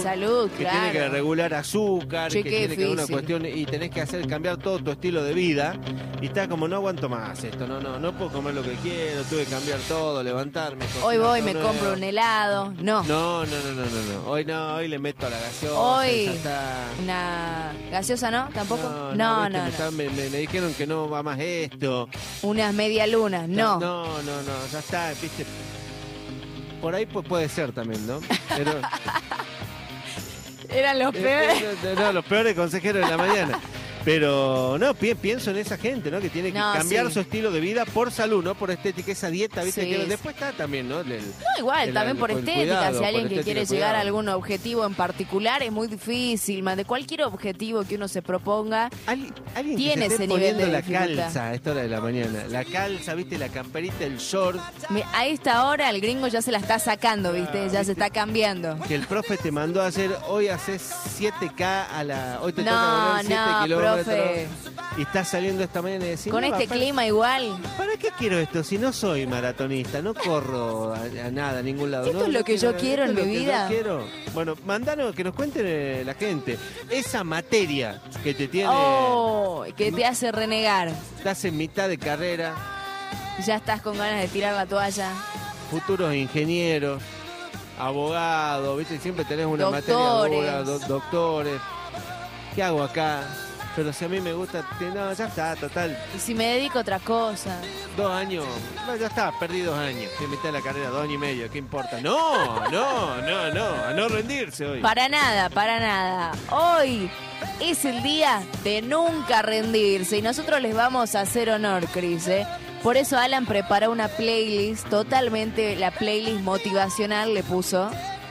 salud, que claro. tiene que regular azúcar, Che, que qué tiene que ver una difícil. cuestión y tenés que hacer cambiar todo tu estilo de vida y está como no aguanto más esto, no puedo comer lo que quiero, tuve que cambiar todo, levantarme. Hoy voy, me cocinar todo compro nuevo. un helado. No. No, hoy le meto a la gaseosa, Hoy ya está. una gaseosa, ¿no? ¿Tampoco? ¿viste? Me dijeron que no va más esto. Unas medialunas, no. No, ya está, viste. Por ahí puede ser también, ¿no? Pero, Eran los peores. no, los peores consejeros de la mañana. Pero no, pienso en esa gente, ¿no? Que tiene que No, cambiar sí. su estilo de vida por salud, no por estética, esa dieta, ¿viste? Sí. Que después está también, ¿no? No, igual, también por estética. cuidado, Si alguien por que estética, quiere llegar a cuidado. algún objetivo en particular es muy difícil. Más de cualquier objetivo que uno se proponga. Alguien Tiene que se esté ese nivel poniendo de la dificultad. calza a esta hora de la mañana. La calza, ¿viste? La camperita, el short. A esta hora el gringo ya se la está sacando, ¿viste? Ya se está cambiando. Que el profe te mandó a hacer, hoy haces 7K a la... Hoy te No, toca volver 7 no, kilómetros. profe. Y estás saliendo esta mañana y decís... Con no, este para- clima igual. ¿Para qué quiero esto si no soy maratonista? No corro a nada, a ningún lado. Esto No, es lo no que yo quiero esto en es mi lo que vida. yo quiero. Bueno, mandanos que nos cuente la gente. Esa materia que te tiene... Oh, que te hace renegar. Estás en mitad de carrera, Ya estás con ganas de tirar la toalla. futuros ingenieros, abogados, ¿viste? Siempre tenés una Doctores. materia dura, doctores. ¿Qué hago acá? Pero si a mí me gusta... No, ya está, total. Y si me dedico a otra cosa. 2 años, bueno, ya está, perdí 2 años. Estoy en mitad de la carrera, 2 años y medio, ¿qué importa? No, a no rendirse hoy. Para nada, para nada. Hoy es el día de nunca rendirse y nosotros les vamos a hacer honor, Cris, ¿eh? Por eso Alan preparó una playlist, totalmente la playlist motivacional le puso.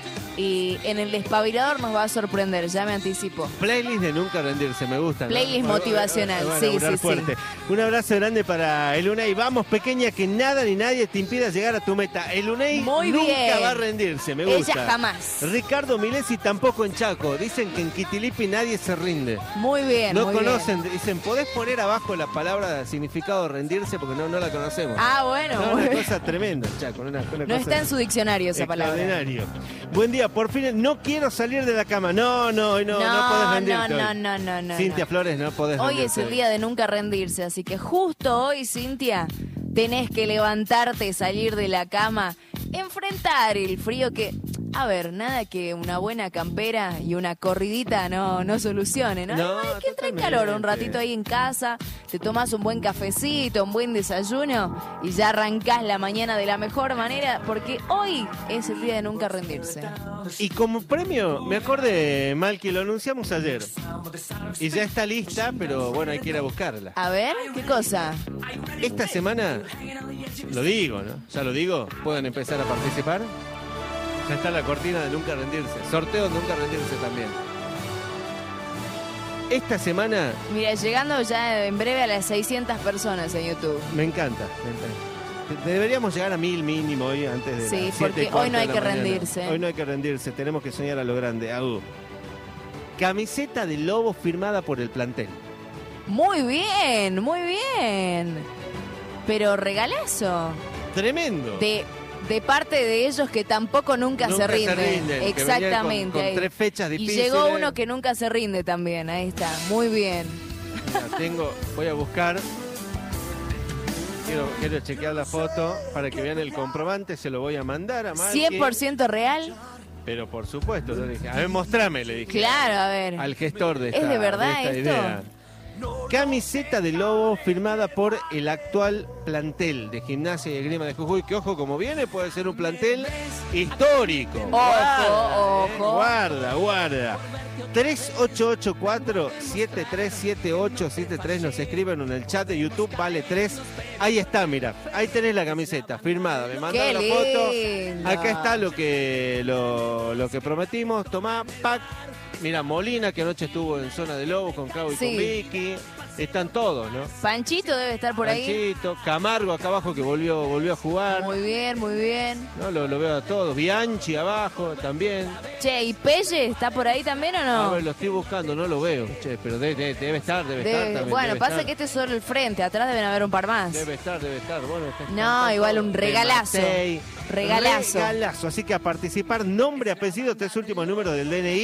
Y en el despabilador nos va a sorprender, ya me anticipo. Playlist de nunca rendirse, me gusta. ¿no? Playlist motivacional, sí, sí. Fuerte. Un abrazo grande para el UNEI. Vamos, pequeña, que nada ni nadie te impida llegar a tu meta. El UNEI Muy nunca bien. va a rendirse, me gusta. Ella jamás. Ricardo Milesi tampoco en Chaco. Dicen que en Quitilipi nadie se rinde. Muy bien, No muy conocen, dicen, ¿podés poner abajo la palabra significado rendirse? Porque no la conocemos. bien. Ah, bueno. No, muy una bien. cosa tremenda, Chaco. Una No cosa está en su diccionario esa palabra. extraordinario. Buen día, por fin, no quiero salir de la cama. No podés rendirte hoy. No. Cintia Flores, no podés Hoy rendirte. es el día de nunca rendirse, así que justo hoy, Cintia, tenés que levantarte, salir de la cama, enfrentar el frío que, a ver, nada que una buena campera y una corridita no solucione, ¿no? No, Hay que entrar en totalmente. calor un ratito ahí en casa, te tomás un buen cafecito, un buen desayuno y ya arrancás la mañana de la mejor manera, porque hoy es el día de nunca rendirse. Y como premio, me acordé mal que lo anunciamos ayer. Y ya está lista, pero bueno, hay que ir a buscarla. A ver, ¿qué cosa? Esta semana, lo digo, ¿no? Ya lo digo, pueden empezar a participar. Ya está la cortina de nunca rendirse. Sorteo de nunca rendirse también. Esta semana Mira, llegando ya en breve a las 600 personas en YouTube. me encanta. Deberíamos llegar a 1000 mínimo hoy antes de Sí, las porque 7:15 hoy no hay de la que mañana. rendirse. Hoy no hay que rendirse, tenemos que soñar a lo grande. Camiseta de Lobo firmada por el plantel. Muy bien, muy bien. Pero regalazo. Tremendo. De parte de ellos que tampoco nunca se rinden. que venían Exactamente. con ahí. 3 fechas Y difíciles. llegó uno que nunca se rinde también. Ahí está. Muy bien. Mira, voy a buscar. Quiero chequear la foto para que vean el comprobante. Se lo voy a mandar a Malky. 100% real. Pero por supuesto, yo le dije, a ver, mostrame, le dije. Claro, a ver. Al gestor de esta, ¿Es de verdad esta esto? idea. Camiseta de Lobo firmada por el actual plantel de Gimnasia y Esgrima de Jujuy, que ojo como viene, puede ser un plantel histórico. Ojo. Guarda. 3884-737873 nos escriben en el chat de YouTube, vale 3. Ahí está, mira, ahí tenés la camiseta firmada, me mandaron la foto. lindo. Acá está lo que prometimos, tomá, pack. Mira, Molina, que anoche estuvo en Zona de Lobo con Clau y Sí. con Vicky. Están todos, ¿no? Panchito debe estar por ahí. Panchito, Camargo acá abajo que volvió a jugar. Muy bien, muy bien. ¿No? Lo veo a todos. Bianchi abajo también. Che, ¿y Pelle está por ahí también o A no? ver, lo estoy buscando, no lo veo. Che, pero debe estar también. Bueno, debe pasa estar. que este es solo el frente, atrás deben haber un par más. Debe estar. Bueno, No, igual un regalazo. De Marseille. Regalazo. Regalazo. Así que a participar, nombre, apellido, 3 últimos números del DNI.